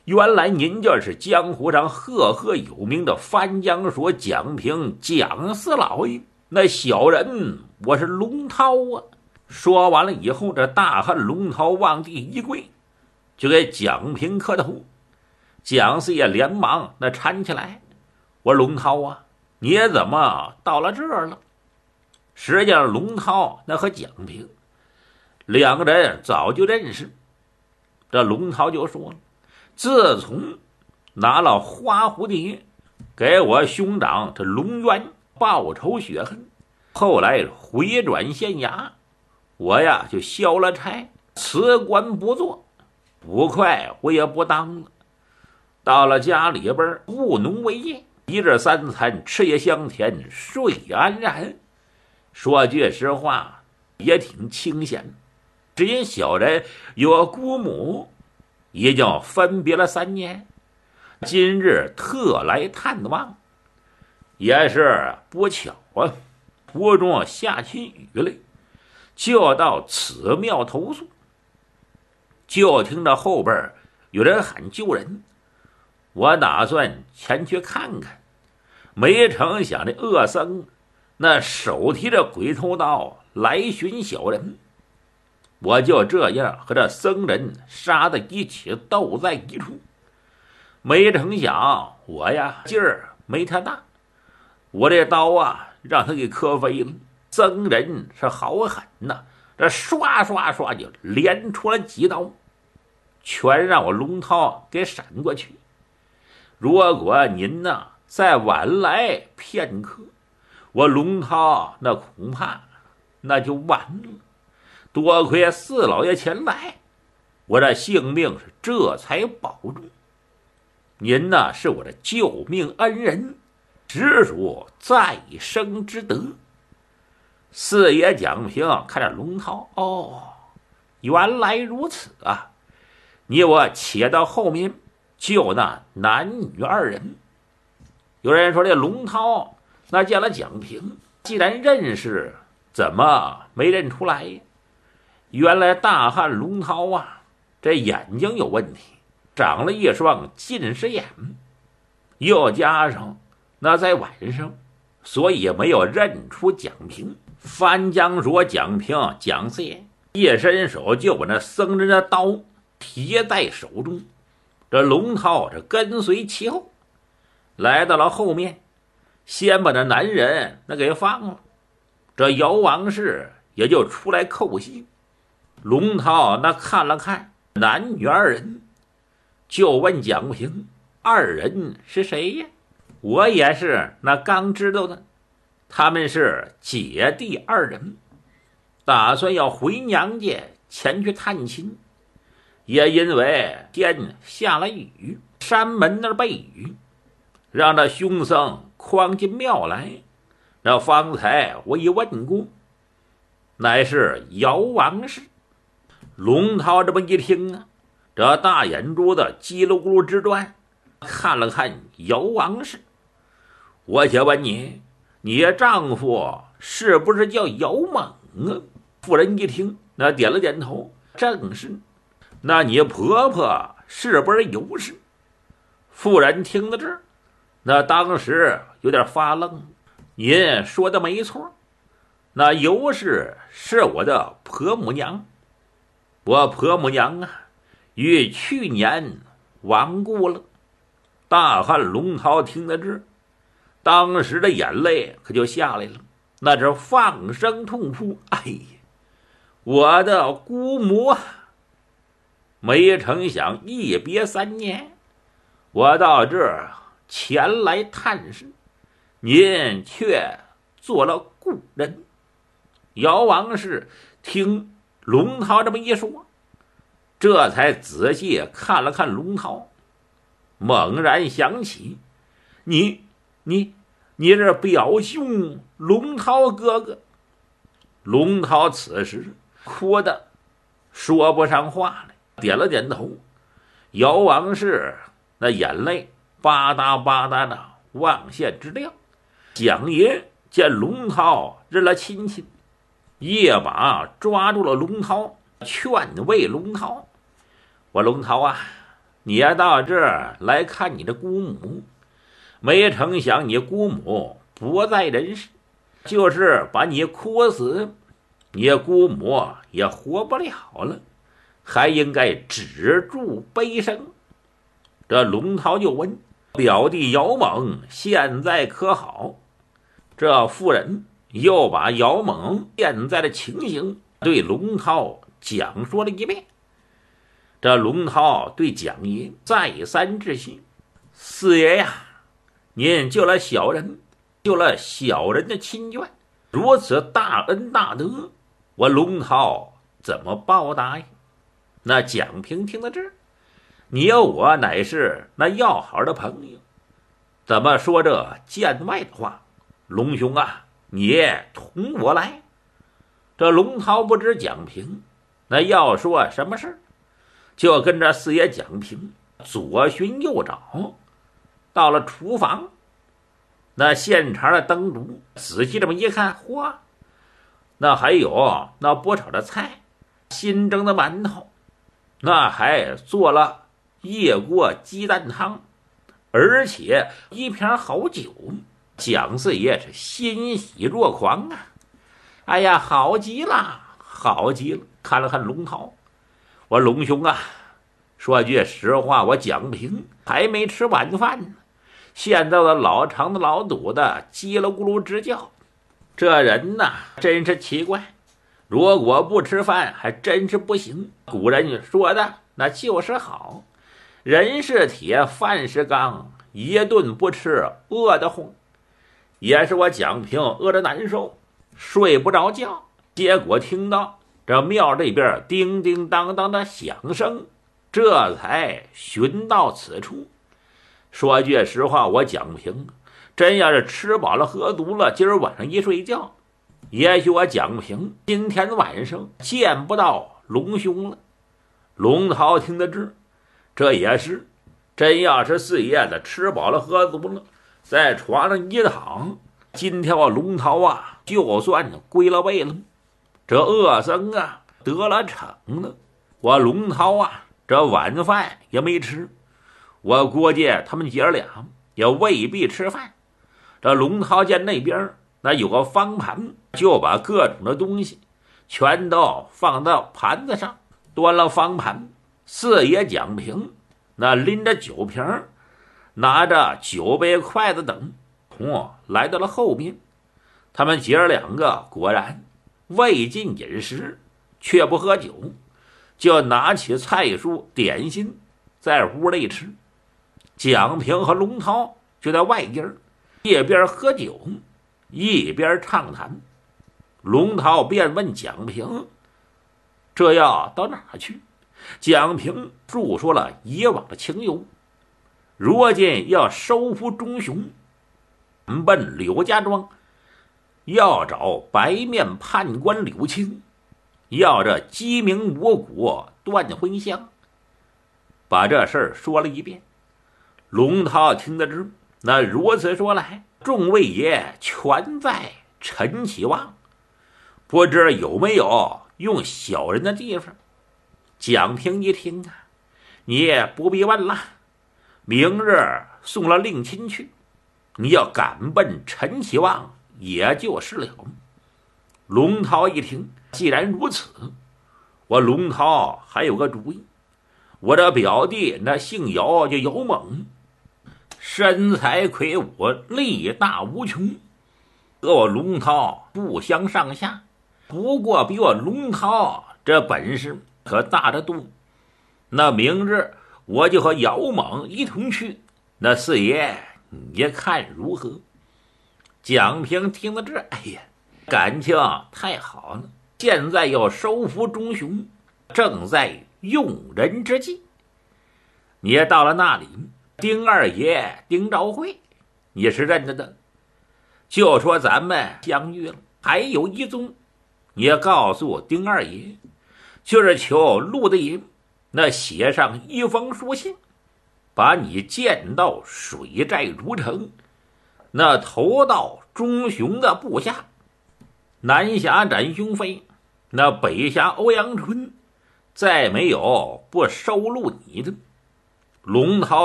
原来您就是江湖上赫赫有名的翻江所蒋平蒋四老爷。那小人我是龙涛啊。说完了以后，这大汉龙涛往地一跪，就给蒋平磕头。蒋四爷连忙那搀起来，我说龙涛啊，你怎么到了这儿了？实际上龙涛那和蒋平两个人早就认识。这龙涛就说了，自从拿了花蝴蝶给我兄长这龙渊报仇雪恨，后来回转县衙，我呀就消了差，辞官不做，捕快我也不当了，到了家里边务农为业，一日三餐吃也香甜，睡也安然。说句实话，也挺清闲。只因小人有个姑母，已经分别了3年，今日特来探望。也是不巧啊，途中下起雨来，就到此庙投宿。就听着后边有人喊救人，我打算前去看看，没成想这恶僧那手提着鬼头刀来寻小人。我就这样和这僧人杀在一起，斗在一处。没成想我呀劲儿没他大，我这刀啊让他给磕飞了。僧人是好狠呐，这刷刷刷就连出了几刀，全让我龙涛给闪过去。如果您呢再晚来片刻，我龙涛那恐怕那就完了。多亏四老爷前来，我这性命是这才保住。您呢是我的救命恩人，实属再生之德。四爷蒋平看着龙涛，哦，原来如此啊！你我且到后面救那男女2人。有人说这龙涛那见了蒋平，既然认识，怎么没认出来呀？原来大汉龙涛啊，这眼睛有问题，长了一双近视眼，又加上那在晚上，所以也没有认出蒋平。翻江说蒋平蒋四爷一伸手就把那僧人的刀提在手中，这龙涛这跟随其后，来到了后面，先把那男人那给放了，这姚王氏也就出来叩谢。龙涛那看了看男女2人，就问蒋平：“2人是谁呀？”我也是那刚知道的，他们是姐弟2人，打算要回娘家前去探亲，也因为天下了雨，山门那儿被雨，让这凶僧诓进庙来。那方才我一问过，乃是姚王氏。龙涛这么一听啊，这大眼珠子叽噜咕噜直转，看了看姚王氏。我且问你，你丈夫是不是叫姚猛啊？妇人一听，那点了点头，正是。那你婆婆是不是尤氏？妇人听到这儿，那当时有点发愣。您说的没错，那尤氏是我的婆母娘。我婆母娘啊，于去年亡故了。大汉龙涛听得这，当时的眼泪可就下来了，那是放声痛哭。哎呀，我的姑母啊！没成想一别3年，我到这儿前来探视，您却做了故人。姚王氏听龙涛这么一说，这才仔细看了看龙涛，猛然想起，你是表兄龙涛哥哥。龙涛此时哭得说不上话来，点了点头。姚王氏那眼泪吧嗒吧嗒的往下直掉。蒋爷见龙涛认了亲戚，一把抓住了龙涛，劝慰龙涛：“我龙涛啊， 你到这儿来看你的姑母，没成想你姑母不在人世，就是把你哭死，你姑母也活不了了，还应该止住悲声。这龙涛就问表弟姚猛现在可好？这妇人又把姚猛现在的情形对龙涛讲说了一遍。这龙涛对蒋爷再三致谢：“四爷呀，您救了小人，救了小人的亲眷，如此大恩大德，我龙涛怎么报答呀？”那蒋平听到这儿，你我乃是那要好的朋友，怎么说这见外的话？龙兄啊，你同我来。这龙涛不知蒋平那要说什么事儿，就跟着四爷蒋平左寻右找，到了厨房，那现成的灯烛仔细这么一看，嚯，那还有那不炒的菜，新蒸的馒头，那还做了一锅鸡蛋汤，而且一瓶好酒。蒋四爷是欣喜若狂啊！哎呀，好极了，好极了！看了看龙涛，我龙兄啊，说句实话，我蒋平还没吃晚饭呢，现在的老肠子老肚子叽里咕噜直叫。这人呐，真是奇怪，如果不吃饭还真是不行。古人说的那就是好，人是铁，饭是钢，一顿不吃饿得慌。也是我蒋平饿得难受，睡不着觉，结果听到这庙这边叮叮当当的响声，这才寻到此处。说句实话，我蒋平真要是吃饱了喝足了，今儿晚上一睡觉，也许我蒋平今天晚上见不到龙兄了。龙涛听得知，这也是，真要是四爷子吃饱了喝足了，在床上一躺，今天我龙涛啊，就算归了位了。这恶僧啊得了逞了，我龙涛啊这晚饭也没吃，我估计他们姐儿俩也未必吃饭。这龙涛见那边那有个方盘，就把各种的东西全都放到盘子上，端了方盘。四爷蒋平那拎着酒瓶，拿着酒杯筷子等来到了后面。他们姐儿两个果然未尽饮食，却不喝酒，就拿起菜蔬点心在屋里吃。蒋平和龙涛就在外边一边喝酒一边畅谈。龙涛便问蒋平这要到哪去？蒋平述说了以往的情由，如今要收服钟雄，奔柳家庄，要找白面判官柳青，要这鸡鸣倭骨断魂香。把这事儿说了一遍。龙涛听得知，那如此说来，众位爷全在陈启旺，不知有没有用小人的地方。蒋平一听啊，你也不必问了，明日送了令亲去，你要赶奔陈启旺也就是了。龙涛一听，既然如此，我龙涛还有个主意。我这表弟那姓姚，就姚猛，身材魁梧，力大无穷，和我龙涛不相上下，不过比我龙涛这本事可大得多。那明日我就和姚猛一同去，那四爷你看如何？蒋平听到这，哎呀，感情太好了，现在要收服钟雄，正在用人之际。你也到了那里，丁二爷丁兆会你是认得的，就说咱们相遇了。还有一宗，你也告诉丁二爷，就是求陆大爷那写上一封书信，把你见到水寨如城，那投到钟雄的部下，南下斩雄飞，那北下欧阳春，再没有不收录你的。 龙涛